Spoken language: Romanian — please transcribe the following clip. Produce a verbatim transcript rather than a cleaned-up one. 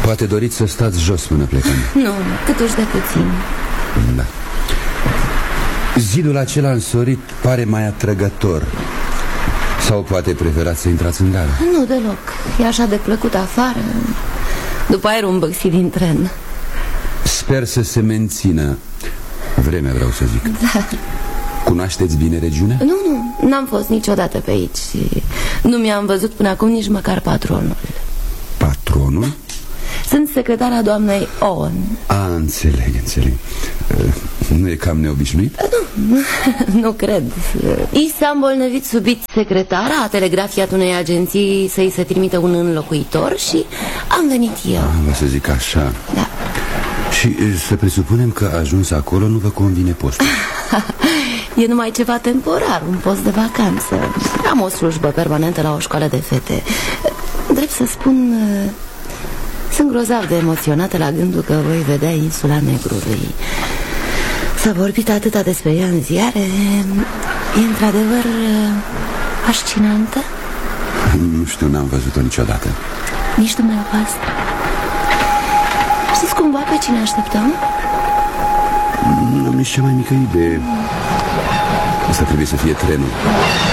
Poate doriți să stați jos până plecăm. Nu, câtuși de puțin. Da. Zidul acela însorit pare mai atrăgător. Sau poate preferați să intrați în gară? Nu deloc, e așa de plăcut afară. După aerul îmbăxit din tren. Sper să se mențină vremea, vreau să zic. Da. Cunoașteți bine regiunea? Nu, nu, n-am fost niciodată pe aici. Nu mi-am văzut până acum nici măcar patronul. Patronul? Sunt secretara doamnei Owen. A, înțeleg, înțeleg. Nu e cam neobișnuit? Nu, nu cred. I s-a îmbolnăvit subit secretara, a telegrafiat unei agenții să-i se trimită un înlocuitor și am venit eu. Ah, vă să zic așa. Da. Și să presupunem că ajuns acolo nu vă convine postul. E numai ceva temporar, un post de vacanță. Am o slujbă permanentă la o școală de fete. Drept să spun, sunt grozav de emoționată la gândul că voi vedea insula Negrului. S-a vorbit atâta despre ea în ziare. E într-adevăr fascinantă? Nu știu, n-am văzut-o niciodată. Nici dumneavoastră? Știți cumva pe cine așteptăm? Nu am nici cea mai mică idee. Asta trebuie să fie trenul.